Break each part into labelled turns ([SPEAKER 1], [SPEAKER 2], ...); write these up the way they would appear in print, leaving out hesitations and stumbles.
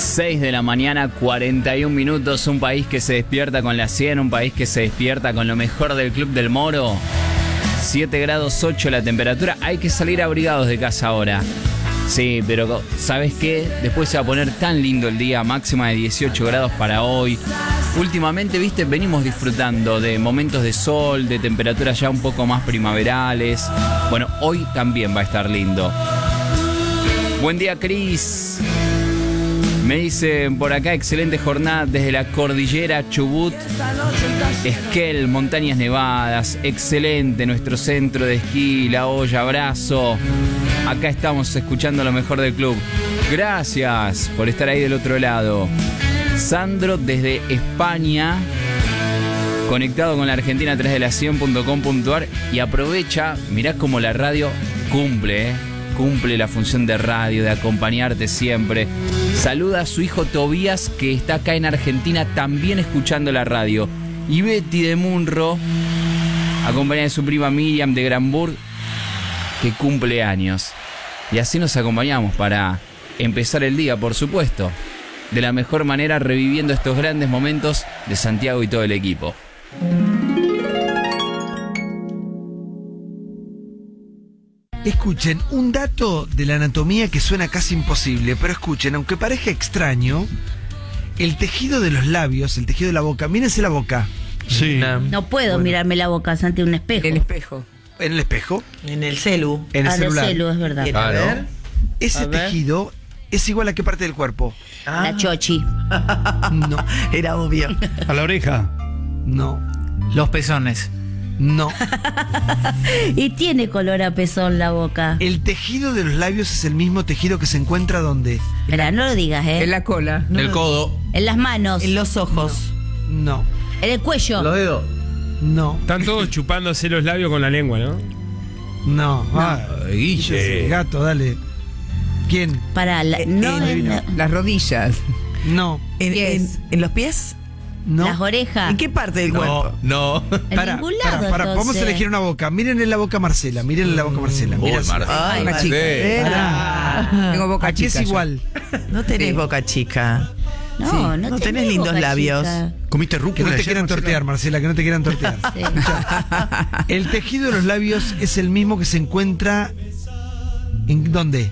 [SPEAKER 1] 6 de la mañana, 41 minutos. Un país que se despierta con la 100, un país que se despierta con lo mejor del Club del Moro. 7 grados 8 la temperatura. Hay que salir abrigados de casa ahora. Sí, pero ¿sabes qué? Después se va a poner tan lindo el día, máxima de 18 grados para hoy. Últimamente, viste, venimos disfrutando de momentos de sol, de temperaturas ya un poco más primaverales. Bueno, hoy también va a estar lindo. Buen día, Cris. Me dicen por acá, excelente jornada desde la cordillera Chubut, Esquel, Montañas Nevadas. Excelente nuestro centro de esquí, La Olla, abrazo. Acá estamos escuchando lo mejor del club. Gracias por estar ahí del otro lado. Sandro desde España, conectado con la Argentina 3 de la 100.com.ar, y aprovecha, mirá cómo la radio cumple la función de radio, de acompañarte siempre. Saluda a su hijo Tobías, que está acá en Argentina también escuchando la radio. Y Betty de Munro, acompañada de su prima Miriam de Granburg, que cumple años. Y así nos acompañamos para empezar el día, por supuesto, de la mejor manera, reviviendo estos grandes momentos de Santiago y todo el equipo.
[SPEAKER 2] Escuchen, un dato de la anatomía que suena casi imposible, pero escuchen, aunque parezca extraño, el tejido de los labios, el tejido de la boca, mírense la boca.
[SPEAKER 3] Sí.
[SPEAKER 4] No puedo mirarme la boca ante un espejo.
[SPEAKER 5] El espejo.
[SPEAKER 2] En el espejo.
[SPEAKER 5] En el celu.
[SPEAKER 2] En el celular.
[SPEAKER 4] En el celu, es verdad.
[SPEAKER 5] A ver.
[SPEAKER 2] Ese tejido es igual a qué parte del cuerpo.
[SPEAKER 4] La chochi.
[SPEAKER 2] No,
[SPEAKER 5] Era obvio.
[SPEAKER 3] A la oreja.
[SPEAKER 2] no,
[SPEAKER 6] Los pezones.
[SPEAKER 2] no.
[SPEAKER 4] Y tiene color a pezón la boca.
[SPEAKER 2] El tejido de los labios es el mismo tejido que se encuentra ¿dónde?
[SPEAKER 4] Espera, no lo digas, ¿eh?
[SPEAKER 5] En la cola.
[SPEAKER 6] El codo.
[SPEAKER 4] En las manos.
[SPEAKER 5] En los ojos.
[SPEAKER 2] No,
[SPEAKER 4] En el cuello.
[SPEAKER 5] Los dedos.
[SPEAKER 2] no,
[SPEAKER 7] Están todos chupándose los labios con la lengua, ¿no?
[SPEAKER 2] no.
[SPEAKER 3] Guille.
[SPEAKER 2] Gato, dale. ¿Quién?
[SPEAKER 4] Para
[SPEAKER 5] Las rodillas.
[SPEAKER 2] No,
[SPEAKER 5] ¿En los pies?
[SPEAKER 2] no.
[SPEAKER 4] las orejas.
[SPEAKER 5] ¿En qué parte del cuerpo?
[SPEAKER 6] No.
[SPEAKER 4] En ningún lado,
[SPEAKER 2] Vamos a
[SPEAKER 4] entonces.
[SPEAKER 2] elegir una boca. Mírenle la boca a Marcela, mírenle la boca a Marcela.
[SPEAKER 6] Uy,
[SPEAKER 2] Mira,
[SPEAKER 6] Marcela.
[SPEAKER 5] Ay, boca
[SPEAKER 6] Sí.
[SPEAKER 5] chica. Tengo boca
[SPEAKER 2] aquí
[SPEAKER 5] chica.
[SPEAKER 2] es igual.
[SPEAKER 5] No tenés boca chica.
[SPEAKER 4] No,
[SPEAKER 5] Sí,
[SPEAKER 4] no
[SPEAKER 5] no tenés
[SPEAKER 4] tenés
[SPEAKER 5] lindos
[SPEAKER 4] boca
[SPEAKER 5] labios.
[SPEAKER 4] chica.
[SPEAKER 3] ¿Comiste
[SPEAKER 2] Que
[SPEAKER 3] rúcula
[SPEAKER 2] no te
[SPEAKER 3] ayer,
[SPEAKER 2] quieran
[SPEAKER 3] Marcela?
[SPEAKER 2] tortear, Marcela, que no te quieran tortear.
[SPEAKER 4] Sí.
[SPEAKER 2] El tejido de los labios es el mismo que se encuentra ¿en dónde?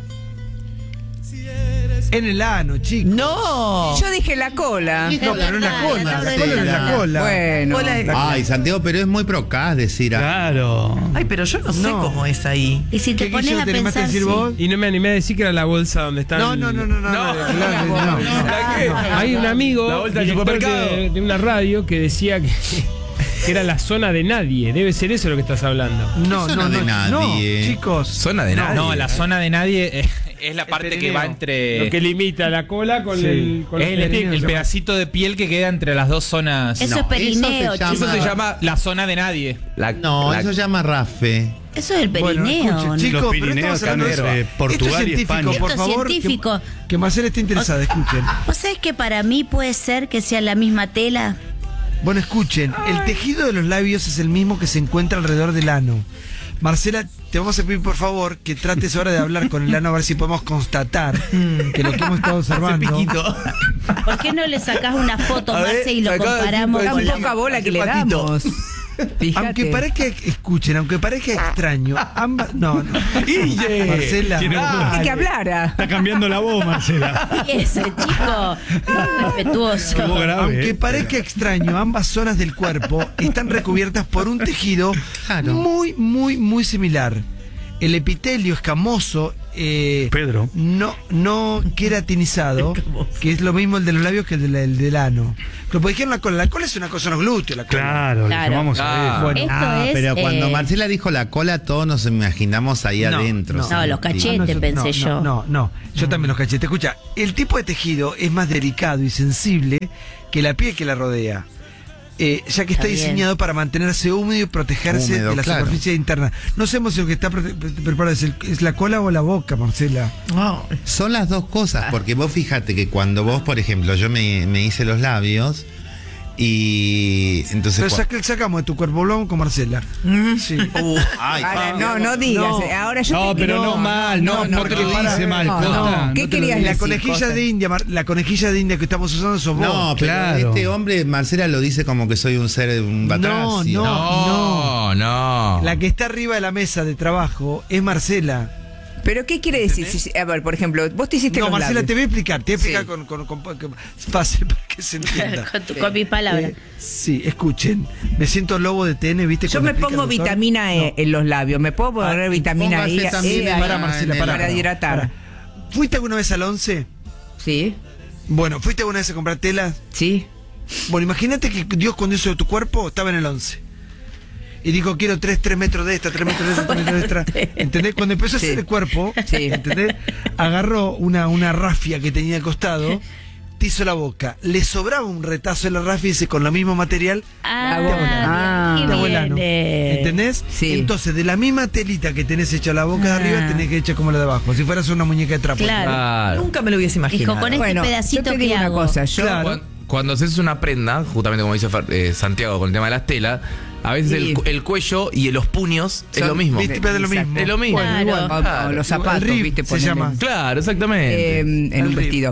[SPEAKER 2] En el ano, chicos.
[SPEAKER 5] No. Yo dije la cola.
[SPEAKER 2] No, pero en la cola. La cola es la cola.
[SPEAKER 5] Bueno.
[SPEAKER 8] Ay, Santiago, pero es muy procaz decir.
[SPEAKER 3] Claro.
[SPEAKER 5] Ay, pero yo no sé
[SPEAKER 2] No.
[SPEAKER 5] cómo es ahí.
[SPEAKER 4] Y si te
[SPEAKER 2] ¿Qué,
[SPEAKER 4] pones
[SPEAKER 2] Guillo,
[SPEAKER 4] a
[SPEAKER 2] te animaste a
[SPEAKER 4] pensar,
[SPEAKER 2] decir
[SPEAKER 4] sí.
[SPEAKER 2] vos?
[SPEAKER 7] Y no me animé a decir que era la bolsa donde está.
[SPEAKER 2] No.
[SPEAKER 7] Hay un amigo,
[SPEAKER 3] La bolsa del
[SPEAKER 7] director
[SPEAKER 3] supermercado.
[SPEAKER 7] de una radio, que decía que era la zona de nadie. Debe ser eso lo que estás hablando.
[SPEAKER 2] No,
[SPEAKER 8] Zona de nadie.
[SPEAKER 2] chicos.
[SPEAKER 6] Zona de nadie. No, la zona de nadie es la parte que va entre.
[SPEAKER 7] Lo que limita la cola con
[SPEAKER 2] Sí.
[SPEAKER 7] con
[SPEAKER 6] Es
[SPEAKER 7] los testículos.
[SPEAKER 6] el pedacito de piel que queda entre las dos zonas.
[SPEAKER 4] Eso
[SPEAKER 8] No,
[SPEAKER 4] es perineo,
[SPEAKER 8] eso se llama-
[SPEAKER 4] chicos.
[SPEAKER 6] Eso se llama la zona de nadie.
[SPEAKER 8] No, eso se llama Rafe.
[SPEAKER 4] Eso es el
[SPEAKER 2] Bueno,
[SPEAKER 4] perineo.
[SPEAKER 2] escuchen,
[SPEAKER 4] ¿no?
[SPEAKER 2] chicos,
[SPEAKER 3] Los
[SPEAKER 2] pero
[SPEAKER 3] Pirineos
[SPEAKER 2] estamos hablando de
[SPEAKER 3] acá
[SPEAKER 2] eso.
[SPEAKER 3] entre Portugal
[SPEAKER 2] Esto es
[SPEAKER 3] y
[SPEAKER 2] científico,
[SPEAKER 3] España.
[SPEAKER 2] por
[SPEAKER 4] Esto es
[SPEAKER 2] favor.
[SPEAKER 4] científico.
[SPEAKER 2] Que Marcela esté interesada, escuchen.
[SPEAKER 4] ¿Vos sabés que para mí puede ser que sea la misma tela?
[SPEAKER 2] Bueno, escuchen. El tejido de los labios es el mismo que se encuentra alrededor del ano. Marcela, te vamos a pedir por favor que trates ahora de hablar con el ano a ver si podemos constatar que lo que hemos estado observando.
[SPEAKER 4] ¿Por qué no le sacás una foto, Marce, y lo comparamos
[SPEAKER 5] Tan
[SPEAKER 4] con la...
[SPEAKER 5] poca bola que le damos. Fíjate.
[SPEAKER 2] Aunque parezca, escuchen, aunque parezca extraño, ambas. No. Marcela.
[SPEAKER 3] Tiene-
[SPEAKER 5] Hay que hablara.
[SPEAKER 3] Está cambiando la voz, Marcela.
[SPEAKER 4] Ese chico, respetuoso.
[SPEAKER 3] Estuvo grave,
[SPEAKER 2] Aunque parezca extraño, ambas zonas del cuerpo están recubiertas por un tejido
[SPEAKER 8] Claro.
[SPEAKER 2] muy similar. El epitelio escamoso,
[SPEAKER 3] Pedro.
[SPEAKER 2] no queratinizado, que es lo mismo el de los labios que el del ano. Pero por ejemplo, la cola es una cosa, son los glúteos, la cola.
[SPEAKER 3] Claro,
[SPEAKER 4] Claro.
[SPEAKER 3] le llamamos a eso.
[SPEAKER 2] Bueno,
[SPEAKER 4] Esto es,
[SPEAKER 8] pero cuando Marcela dijo la cola, todos nos imaginamos ahí
[SPEAKER 2] No,
[SPEAKER 8] adentro.
[SPEAKER 2] no.
[SPEAKER 4] No, los
[SPEAKER 8] Santi.
[SPEAKER 4] cachetes, pensé yo.
[SPEAKER 2] No, yo también los cachetes. Escucha, el tipo de tejido es más delicado y sensible que la piel que la rodea. Ya que está
[SPEAKER 4] bien.
[SPEAKER 2] diseñado para mantenerse húmedo y protegerse
[SPEAKER 8] Húmedo,
[SPEAKER 2] de la
[SPEAKER 8] claro.
[SPEAKER 2] superficie interna. No sabemos si lo que está preparado es la cola o la boca, Marcela.
[SPEAKER 5] No.
[SPEAKER 8] Son las dos cosas, porque vos fíjate que cuando vos, por ejemplo, yo me hice los labios Y entonces...
[SPEAKER 2] Pero sacamos de tu cuerpo, hablamos con Marcela. Sí.
[SPEAKER 8] Ay,
[SPEAKER 5] Ahora, no digas. Ahora yo
[SPEAKER 3] No,
[SPEAKER 5] te
[SPEAKER 3] pero
[SPEAKER 5] quiero-
[SPEAKER 3] no mal, no te lo dice mal,
[SPEAKER 5] no,
[SPEAKER 3] Costa.
[SPEAKER 5] no. ¿Qué
[SPEAKER 3] No te lo
[SPEAKER 5] querías
[SPEAKER 3] dice.
[SPEAKER 2] La
[SPEAKER 5] decir,
[SPEAKER 2] conejilla
[SPEAKER 5] Costa?
[SPEAKER 2] de India, la conejilla de India que estamos usando sos vos.
[SPEAKER 8] no, pero
[SPEAKER 3] claro.
[SPEAKER 8] este hombre, Marcela, lo dice como que soy un ser, un batracio.
[SPEAKER 6] No.
[SPEAKER 2] La que está arriba de la mesa de trabajo es Marcela.
[SPEAKER 5] ¿Pero qué quiere decir? A ver, por ejemplo, vos te hiciste
[SPEAKER 2] No,
[SPEAKER 5] los
[SPEAKER 2] Marcela,
[SPEAKER 5] labios.
[SPEAKER 2] te voy a explicar. Te voy a explicar
[SPEAKER 5] Sí.
[SPEAKER 2] fácil para que se entienda.
[SPEAKER 4] con mis palabras.
[SPEAKER 2] Sí, escuchen. Me siento lobo de TN, ¿viste?
[SPEAKER 5] Yo
[SPEAKER 2] cuando
[SPEAKER 5] me
[SPEAKER 2] explica
[SPEAKER 5] pongo
[SPEAKER 2] el doctor?
[SPEAKER 5] vitamina E en los labios. ¿Me puedo poner vitamina
[SPEAKER 8] póngase
[SPEAKER 5] E?
[SPEAKER 8] también
[SPEAKER 5] ahí
[SPEAKER 2] Para, Marcela, para.
[SPEAKER 5] para hidratar.
[SPEAKER 2] ¿Fuiste alguna vez al 11?
[SPEAKER 5] Sí,
[SPEAKER 2] Bueno, ¿fuiste alguna vez a comprar telas?
[SPEAKER 5] sí.
[SPEAKER 2] Bueno, imagínate que Dios cuando hizo tu cuerpo estaba en el 11. Y dijo, quiero 3 metros de esta, 3 metros de esta, 3 metros de esta. ¿Entendés? Cuando empezó a hacer
[SPEAKER 5] Sí.
[SPEAKER 2] el cuerpo,
[SPEAKER 5] Sí.
[SPEAKER 2] ¿entendés? Agarró una rafia que tenía al costado, te hizo la boca. Le sobraba un retazo de la rafia y dice, con el mismo material,
[SPEAKER 5] Ah,
[SPEAKER 4] qué
[SPEAKER 2] te hago el ano.
[SPEAKER 4] bien.
[SPEAKER 2] ¿Entendés?
[SPEAKER 5] Sí.
[SPEAKER 2] Entonces, de la misma telita que tenés hecha la boca de arriba, tenés que hecha como la de abajo. Si fueras una muñeca de trapo.
[SPEAKER 4] Claro.
[SPEAKER 9] Nunca me lo hubiese imaginado.
[SPEAKER 4] Dijo, con este
[SPEAKER 5] Bueno,
[SPEAKER 4] pedacito
[SPEAKER 5] yo te
[SPEAKER 4] que
[SPEAKER 5] digo una
[SPEAKER 4] hago.
[SPEAKER 5] cosa. Yo,
[SPEAKER 2] Claro.
[SPEAKER 6] Cuando haces una prenda, justamente como dice Santiago con el tema de las telas, a veces
[SPEAKER 5] Sí.
[SPEAKER 6] el cuello y los puños es
[SPEAKER 5] Son-
[SPEAKER 6] lo mismo.
[SPEAKER 2] ¿Viste? Pero de lo mismo.
[SPEAKER 6] Es lo mismo.
[SPEAKER 4] Claro.
[SPEAKER 2] igual.
[SPEAKER 5] o los zapatos,
[SPEAKER 2] El rib
[SPEAKER 5] ¿viste?
[SPEAKER 2] se
[SPEAKER 5] Ponele.
[SPEAKER 2] llama.
[SPEAKER 6] Claro, exactamente.
[SPEAKER 5] En
[SPEAKER 2] El
[SPEAKER 5] un
[SPEAKER 2] rib.
[SPEAKER 5] vestido.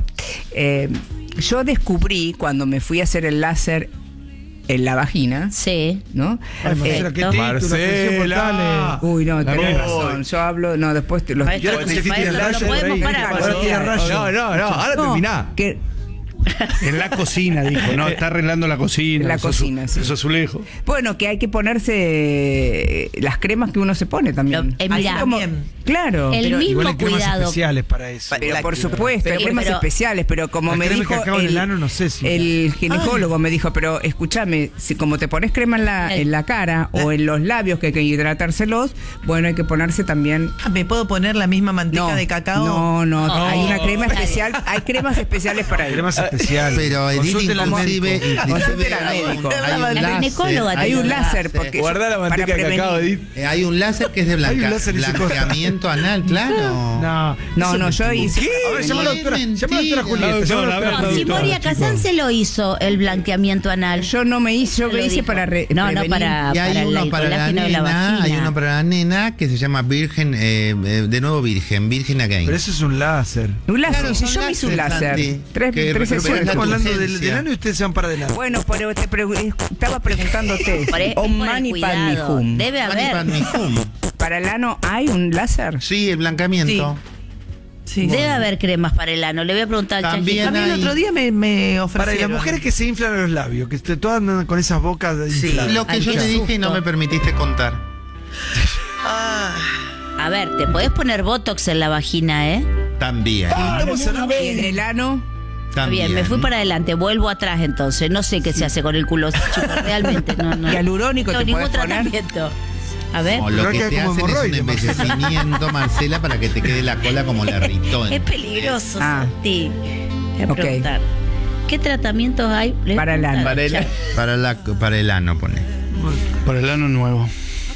[SPEAKER 5] Yo descubrí cuando me fui a hacer el láser en la vagina,
[SPEAKER 4] Sí.
[SPEAKER 5] ¿no?
[SPEAKER 2] Ay, Marcela, qué
[SPEAKER 4] Perfecto.
[SPEAKER 2] título, atención,
[SPEAKER 6] Marcela.
[SPEAKER 5] Uy, no,
[SPEAKER 3] La
[SPEAKER 5] tenés
[SPEAKER 3] voy.
[SPEAKER 5] razón. Yo hablo, no, después te los.
[SPEAKER 4] Maestro,
[SPEAKER 2] Y ahora que se
[SPEAKER 4] maestro,
[SPEAKER 2] tira el
[SPEAKER 4] no
[SPEAKER 2] rayo,
[SPEAKER 4] podemos
[SPEAKER 2] ahí.
[SPEAKER 4] parar.
[SPEAKER 2] Ahora tira rayo.
[SPEAKER 6] ahora
[SPEAKER 5] No,
[SPEAKER 6] terminá.
[SPEAKER 5] que
[SPEAKER 3] En la cocina, dijo, no, está arreglando la cocina.
[SPEAKER 5] La
[SPEAKER 3] los
[SPEAKER 5] cocina, sí.
[SPEAKER 3] Los azulejos.
[SPEAKER 5] Bueno, que hay que ponerse las cremas que uno se pone también.
[SPEAKER 4] mirá,
[SPEAKER 5] Así como-
[SPEAKER 9] bien.
[SPEAKER 5] claro.
[SPEAKER 4] El
[SPEAKER 2] Igual
[SPEAKER 4] mismo
[SPEAKER 2] hay cremas
[SPEAKER 4] cuidado.
[SPEAKER 2] especiales para eso.
[SPEAKER 5] Pero por supuesto, hay
[SPEAKER 4] Pero-
[SPEAKER 5] cremas
[SPEAKER 4] pero-
[SPEAKER 5] especiales, pero como
[SPEAKER 2] Las
[SPEAKER 5] me
[SPEAKER 2] cremas
[SPEAKER 5] dijo
[SPEAKER 2] que acaban el ano, no sé si-
[SPEAKER 5] el ginecólogo me dijo, pero escúchame, si como te pones crema en la cara o en los labios que hay que hidratárselos, bueno, hay que ponerse también.
[SPEAKER 9] ¿Me puedo poner la misma manteca de cacao?
[SPEAKER 5] No,
[SPEAKER 4] No.
[SPEAKER 5] hay una crema especial, hay cremas especiales para ello.
[SPEAKER 2] Cremas especiales.
[SPEAKER 8] Pero Edith,
[SPEAKER 2] Consulten al
[SPEAKER 8] inclusive,
[SPEAKER 2] médico.
[SPEAKER 5] Consulten al médico.
[SPEAKER 4] La ginecóloga
[SPEAKER 5] Hay un
[SPEAKER 4] te lo
[SPEAKER 5] láser
[SPEAKER 4] da.
[SPEAKER 5] porque
[SPEAKER 6] Guardá la manteca
[SPEAKER 5] para
[SPEAKER 6] de cacao,
[SPEAKER 5] prevenir-
[SPEAKER 6] Edith.
[SPEAKER 8] hay un láser que es de
[SPEAKER 2] Hay un láser y se corta.
[SPEAKER 8] blanqueamiento anal, claro.
[SPEAKER 5] No, yo hice.
[SPEAKER 2] A ver, llama a la doctora. Llama a la doctora Julieta. llama a la doctora
[SPEAKER 4] No, si
[SPEAKER 2] Julieta.
[SPEAKER 4] Moria Kazán se lo hizo el blanqueamiento anal.
[SPEAKER 5] Yo no me hice, yo
[SPEAKER 4] Lo
[SPEAKER 5] me hice
[SPEAKER 4] dijo.
[SPEAKER 5] para
[SPEAKER 4] No,
[SPEAKER 5] prevenir.
[SPEAKER 4] para
[SPEAKER 8] Y hay
[SPEAKER 4] el
[SPEAKER 8] uno para la
[SPEAKER 4] colágeno de la
[SPEAKER 8] nena, hay
[SPEAKER 4] vagina.
[SPEAKER 8] uno para la nena que se llama Virgen, de nuevo Virgen Again.
[SPEAKER 2] Pero eso es un láser.
[SPEAKER 5] Un láser,
[SPEAKER 8] Claro,
[SPEAKER 5] si
[SPEAKER 8] son
[SPEAKER 5] yo me hice un
[SPEAKER 8] láser,
[SPEAKER 5] láser.
[SPEAKER 8] Santi,
[SPEAKER 5] Tres
[SPEAKER 8] que
[SPEAKER 2] Pero
[SPEAKER 5] sesiones.
[SPEAKER 2] estamos hablando del
[SPEAKER 8] esencia.
[SPEAKER 2] ano y ustedes se van para adelante.
[SPEAKER 5] Bueno, pero estaba preguntándote.
[SPEAKER 4] Por el-
[SPEAKER 5] Om
[SPEAKER 4] por el
[SPEAKER 5] Mani
[SPEAKER 4] cuidado.
[SPEAKER 5] Padme Hum.
[SPEAKER 4] Debe haber.
[SPEAKER 5] Para el ano hay un láser.
[SPEAKER 8] Sí, el blancamiento.
[SPEAKER 9] Sí.
[SPEAKER 4] Debe haber cremas para el ano. Le voy a preguntar al
[SPEAKER 8] También
[SPEAKER 9] A mí el
[SPEAKER 8] hay-
[SPEAKER 9] otro día me ofrecieron.
[SPEAKER 2] Para las mujeres que se inflan los labios, que todas andan con esas bocas infladas.
[SPEAKER 8] Lo que
[SPEAKER 4] Ay,
[SPEAKER 8] yo
[SPEAKER 4] qué
[SPEAKER 8] te dije y no
[SPEAKER 4] susto.
[SPEAKER 8] me permitiste contar.
[SPEAKER 4] A ver, te podés poner botox en la vagina, ¿eh?
[SPEAKER 8] También.
[SPEAKER 5] Y en el ano.
[SPEAKER 8] También.
[SPEAKER 4] Bien, me fui para adelante, vuelvo atrás entonces. No sé qué se hace con el culo, chicos, realmente. No.
[SPEAKER 5] Hialurónico
[SPEAKER 4] No,
[SPEAKER 5] te
[SPEAKER 4] ningún
[SPEAKER 5] podés poner.
[SPEAKER 4] tratamiento. A ver.
[SPEAKER 8] O lo
[SPEAKER 2] Pero
[SPEAKER 8] que
[SPEAKER 2] queda
[SPEAKER 8] te
[SPEAKER 2] como
[SPEAKER 8] hacen es un
[SPEAKER 2] hemorroide,
[SPEAKER 8] embellecimiento, Marcela, para que te quede la cola como la ritón.
[SPEAKER 4] Es peligroso,
[SPEAKER 5] Ah.
[SPEAKER 4] Santi. Voy a
[SPEAKER 5] Ok.
[SPEAKER 4] preguntar. ¿Qué tratamientos hay? Le voy a
[SPEAKER 5] Para el ano.
[SPEAKER 4] preguntar.
[SPEAKER 8] Para el ano, pone.
[SPEAKER 3] Por el ano nuevo.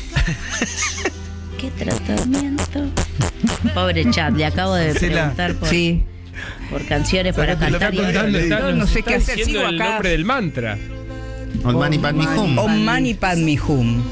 [SPEAKER 4] ¿Qué tratamiento? Pobre chat, le acabo de
[SPEAKER 2] Marcela.
[SPEAKER 4] preguntar
[SPEAKER 5] Sí.
[SPEAKER 4] por canciones para cantar.
[SPEAKER 5] No sé qué hacer,
[SPEAKER 7] diciendo
[SPEAKER 5] sigo
[SPEAKER 7] el
[SPEAKER 5] acá.
[SPEAKER 7] nombre del mantra.
[SPEAKER 8] On Mani Padme Hum.
[SPEAKER 5] Om Mani Padme Hum.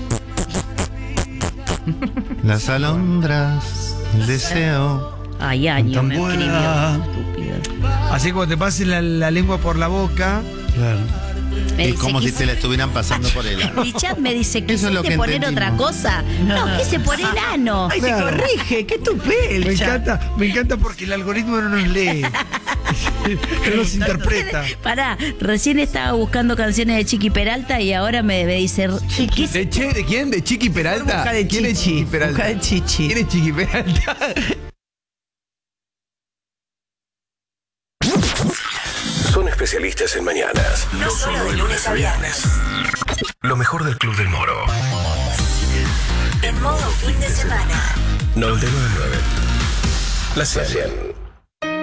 [SPEAKER 8] Las alondras, el deseo.
[SPEAKER 4] Ay, año
[SPEAKER 3] Tan
[SPEAKER 4] me escribió.
[SPEAKER 3] buena.
[SPEAKER 4] Estúpido.
[SPEAKER 2] Así como te pases la lengua por la boca.
[SPEAKER 3] Claro.
[SPEAKER 4] Me
[SPEAKER 8] Es
[SPEAKER 4] dice,
[SPEAKER 8] como si
[SPEAKER 4] quise-
[SPEAKER 8] te la estuvieran pasando por el ano.
[SPEAKER 4] Mi chat me dice,
[SPEAKER 8] Eso es lo
[SPEAKER 4] ¿quisiste
[SPEAKER 8] que
[SPEAKER 4] poner
[SPEAKER 8] entendimos.
[SPEAKER 4] otra cosa? No, quise poner ano.
[SPEAKER 9] Ay, te corrige, qué tupé.
[SPEAKER 2] Me encanta porque el algoritmo no nos lee. No nos interpreta.
[SPEAKER 4] Pará, recién estaba buscando canciones de Chiqui Peralta y ahora me dice, quise-
[SPEAKER 6] ¿De quién? ¿De Chiqui Peralta?
[SPEAKER 9] Busca de
[SPEAKER 6] ¿Quién es
[SPEAKER 9] Chichi.
[SPEAKER 6] Chiqui Peralta?
[SPEAKER 9] Busca de Chichi.
[SPEAKER 6] ¿Quién es Chiqui Peralta?
[SPEAKER 10] Son especialistas en mañanas. No solo de lunes a viernes. Lo mejor del Club del Moro.
[SPEAKER 11] En modo fin de semana.
[SPEAKER 10] 99.9. La 100.